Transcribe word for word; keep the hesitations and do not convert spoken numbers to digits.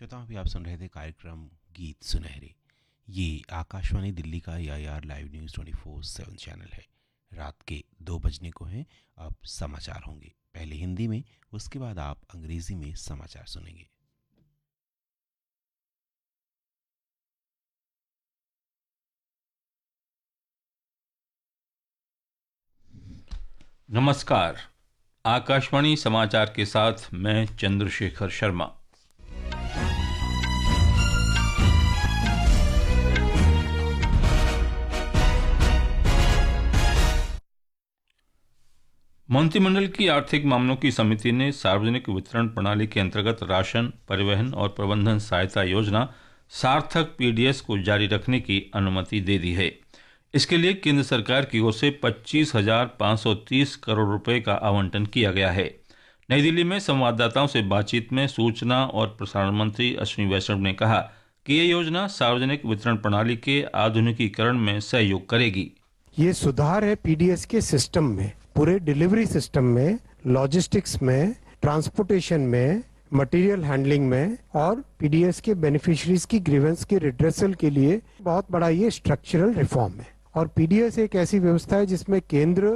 श्रोताओं, अभी आप सुन रहे थे कार्यक्रम गीत सुनहरे। ये आकाशवाणी दिल्ली का ए I R live news twenty four seven channel है। रात के दो बजने को हैं। अब समाचार होंगे, पहले हिंदी में, उसके बाद आप अंग्रेजी में समाचार सुनेंगे। नमस्कार। आकाशवाणी समाचार के साथ मैं चंद्रशेखर शर्मा। मंत्रिमंडल की आर्थिक मामलों की समिति ने सार्वजनिक वितरण प्रणाली के अंतर्गत राशन, परिवहन और प्रबंधन सहायता योजना सार्थक पी डी एस को जारी रखने की अनुमति दे दी है। इसके लिए केंद्र सरकार की ओर से पच्चीस हजार पाँच सौ तीस करोड़ रुपए का आवंटन किया गया है। नई दिल्ली में संवाददाताओं से बातचीत में सूचना और प्रसारण मंत्री अश्विनी वैष्णव ने कहा कि ये योजना सार्वजनिक वितरण प्रणाली के आधुनिकीकरण में सहयोग करेगी। ये सुधार है पी डी एस के सिस्टम में, पूरे डिलीवरी सिस्टम में, लॉजिस्टिक्स में, ट्रांसपोर्टेशन में, मटेरियल हैंडलिंग में और पी डी एस के बेनिफिशियरीज की ग्रीवेंस के रिड्रेसल के लिए बहुत बड़ा ये स्ट्रक्चरल रिफॉर्म है। और पी डी एस एक ऐसी व्यवस्था है जिसमें केंद्र